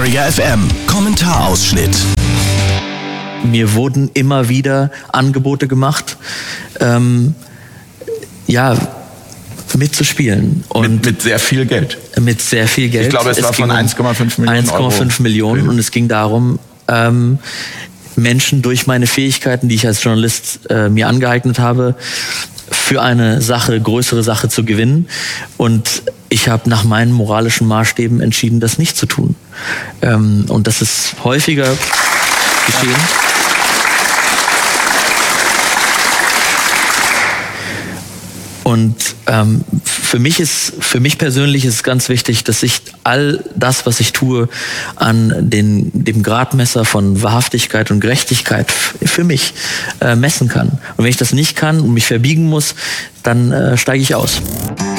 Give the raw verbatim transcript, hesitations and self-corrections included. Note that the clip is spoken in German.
Detektor F M. Kommentarausschnitt. Mir wurden immer wieder Angebote gemacht, ähm, ja, mitzuspielen. Und mit, mit sehr viel Geld. Mit sehr viel Geld. Ich glaube, es, es war von um eins Komma fünf Millionen eins Komma fünf Millionen und es ging darum, ähm, Menschen durch meine Fähigkeiten, die ich als Journalist äh, mir angeeignet habe, für eine Sache, größere Sache zu gewinnen. Und ich habe nach meinen moralischen Maßstäben entschieden, das nicht zu tun. Ähm, und das ist häufiger geschehen. Ja. Und ähm, für mich ist, für mich persönlich ist es ganz wichtig, dass ich all das, was ich tue, an den, dem Gradmesser von Wahrhaftigkeit und Gerechtigkeit f- für mich äh, messen kann. Und wenn ich das nicht kann und mich verbiegen muss, dann äh, steige ich aus.